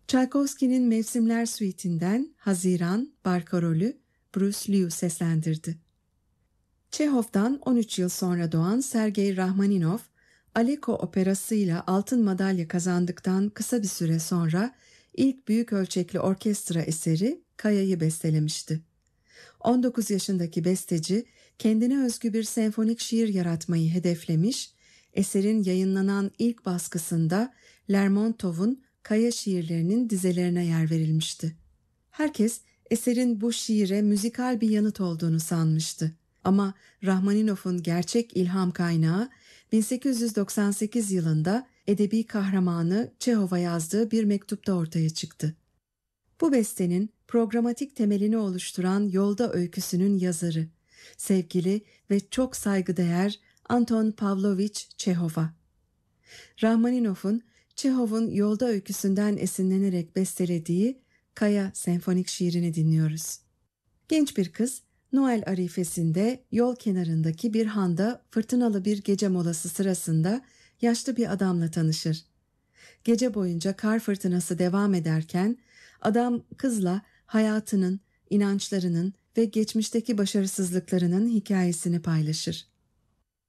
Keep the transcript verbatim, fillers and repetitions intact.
Tchaikovsky'nin Mevsimler Suite'inden Haziran Barkarol'ü Bruce Liu seslendirdi. Çehov'dan on üç yıl sonra doğan Sergei Rahmaninov, Aleko operasıyla altın madalya kazandıktan kısa bir süre sonra ilk büyük ölçekli orkestra eseri Kaya'yı bestelemişti. on dokuz yaşındaki besteci kendine özgü bir senfonik şiir yaratmayı hedeflemiş, eserin yayınlanan ilk baskısında Lermontov'un Kaya şiirlerinin dizelerine yer verilmişti. Herkes eserin bu şiire müzikal bir yanıt olduğunu sanmıştı. Ama Rahmaninov'un gerçek ilham kaynağı bin sekiz yüz doksan sekiz yılında edebi kahramanı Çehov'a yazdığı bir mektupta ortaya çıktı. Bu bestenin programatik temelini oluşturan Yolda öyküsünün yazarı, sevgili ve çok saygıdeğer Anton Pavlovich Çehov'a. Rahmaninov'un Çehov'un Yolda öyküsünden esinlenerek bestelediği Kaya senfonik şiirini dinliyoruz. Genç bir kız Noel arifesinde yol kenarındaki bir handa fırtınalı bir gece molası sırasında yaşlı bir adamla tanışır. Gece boyunca kar fırtınası devam ederken adam kızla hayatının, inançlarının ve geçmişteki başarısızlıklarının hikayesini paylaşır.